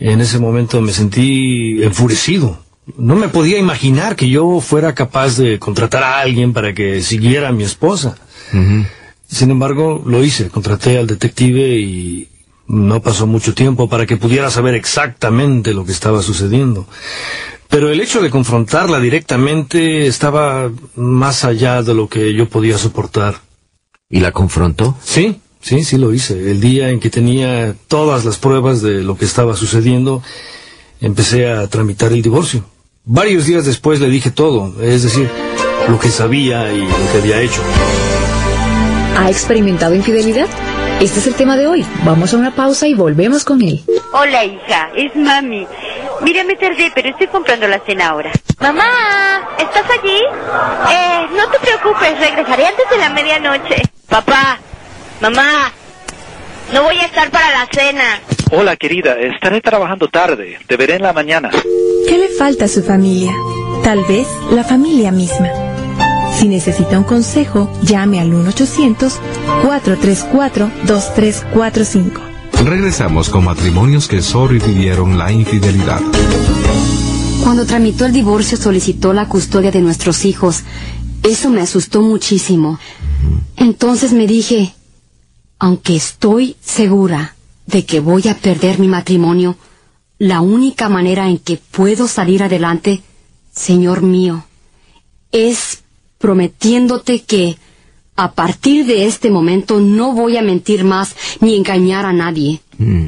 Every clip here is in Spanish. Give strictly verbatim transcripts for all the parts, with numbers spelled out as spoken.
En ese momento me sentí enfurecido. No me podía imaginar que yo fuera capaz de contratar a alguien para que siguiera a mi esposa. Uh-huh. Sin embargo, lo hice. Contraté al detective y no pasó mucho tiempo para que pudiera saber exactamente lo que estaba sucediendo. Pero el hecho de confrontarla directamente estaba más allá de lo que yo podía soportar. ¿Y la confrontó? Sí, sí, sí lo hice. El día en que tenía todas las pruebas de lo que estaba sucediendo, empecé a tramitar el divorcio. Varios días después le dije todo, es decir, lo que sabía y lo que había hecho. ¿Ha experimentado infidelidad? Este es el tema de hoy. Vamos a una pausa y volvemos con él. Hola, hija, es mami. Mira, me tardé, pero estoy comprando la cena ahora. Mamá, ¿estás allí? Eh, no te preocupes, regresaré antes de la medianoche. Papá, mamá, no voy a estar para la cena. Hola, querida, estaré trabajando tarde. Te veré en la mañana. ¿Qué le falta a su familia? Tal vez la familia misma. Si necesita un consejo, llame al uno ochocientos, cuatro tres cuatro, dos tres cuatro cinco. Regresamos con matrimonios que sobrevivieron la infidelidad. Cuando tramitó el divorcio solicitó la custodia de nuestros hijos. Eso me asustó muchísimo. Entonces me dije, aunque estoy segura de que voy a perder mi matrimonio, la única manera en que puedo salir adelante, Señor mío, es prometiéndote que a partir de este momento no voy a mentir más ni engañar a nadie.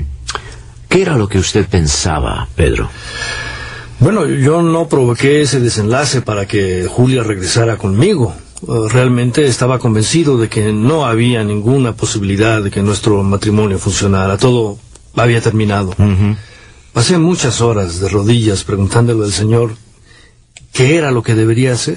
¿Qué era lo que usted pensaba, Pedro? Bueno, yo no provoqué ese desenlace para que Julia regresara conmigo. Realmente estaba convencido de que no había ninguna posibilidad de que nuestro matrimonio funcionara. Todo había terminado. Uh-huh. Pasé muchas horas de rodillas preguntándole al Señor qué era lo que debería hacer.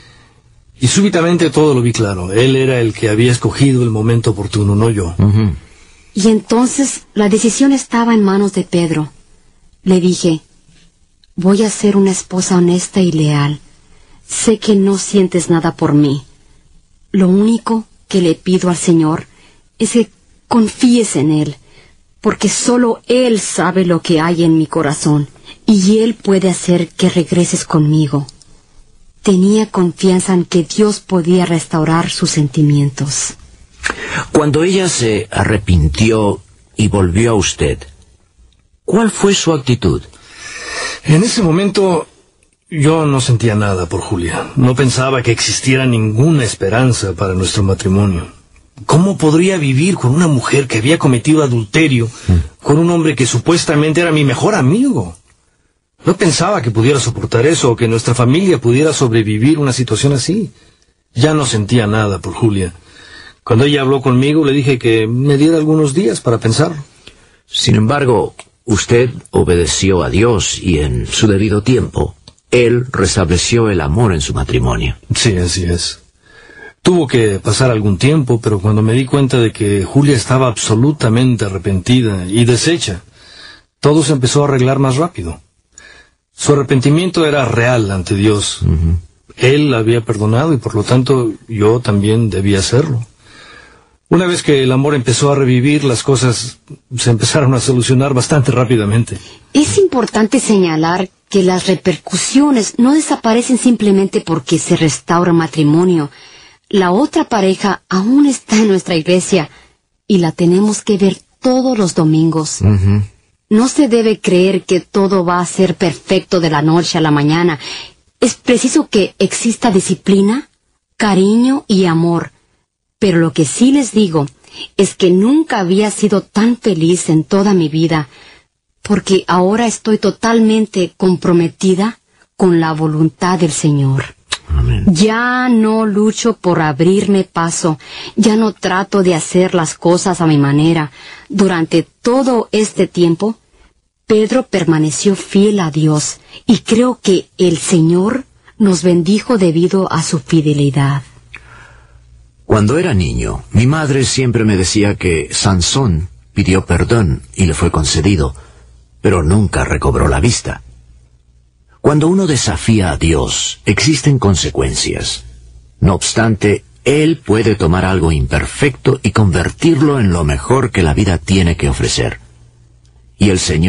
Y súbitamente todo lo vi claro. Él era el que había escogido el momento oportuno, no yo. Uh-huh. Y entonces la decisión estaba en manos de Pedro. Le dije, voy a ser una esposa honesta y leal. Sé que no sientes nada por mí. Lo único que le pido al Señor es que confíes en Él, porque solo Él sabe lo que hay en mi corazón, y Él puede hacer que regreses conmigo. Tenía confianza en que Dios podía restaurar sus sentimientos. Cuando ella se arrepintió y volvió a usted, ¿cuál fue su actitud? En ese momento yo no sentía nada por Julia. No pensaba que existiera ninguna esperanza para nuestro matrimonio. ¿Cómo podría vivir con una mujer que había cometido adulterio mm. con un hombre que supuestamente era mi mejor amigo? No pensaba que pudiera soportar eso o que nuestra familia pudiera sobrevivir una situación así. Ya no sentía nada por Julia. Cuando ella habló conmigo le dije que me diera algunos días para pensar. Sin embargo, usted obedeció a Dios y en su debido tiempo, Él restableció el amor en su matrimonio. Sí, así es. Tuvo que pasar algún tiempo, pero cuando me di cuenta de que Julia estaba absolutamente arrepentida y deshecha, todo se empezó a arreglar más rápido. Su arrepentimiento era real ante Dios. Uh-huh. Él la había perdonado y por lo tanto yo también debía hacerlo. Una vez que el amor empezó a revivir, las cosas se empezaron a solucionar bastante rápidamente. Es importante señalar que las repercusiones no desaparecen simplemente porque se restaura el matrimonio. La otra pareja aún está en nuestra iglesia y la tenemos que ver todos los domingos. Uh-huh. No se debe creer que todo va a ser perfecto de la noche a la mañana. Es preciso que exista disciplina, cariño y amor. Pero lo que sí les digo es que nunca había sido tan feliz en toda mi vida, porque ahora estoy totalmente comprometida con la voluntad del Señor. Amén. Ya no lucho por abrirme paso, ya no trato de hacer las cosas a mi manera. Durante todo este tiempo, Pedro permaneció fiel a Dios, y creo que el Señor nos bendijo debido a su fidelidad. Cuando era niño, mi madre siempre me decía que Sansón pidió perdón y le fue concedido, pero nunca recobró la vista. Cuando uno desafía a Dios, existen consecuencias. No obstante, Él puede tomar algo imperfecto y convertirlo en lo mejor que la vida tiene que ofrecer. Y el Señor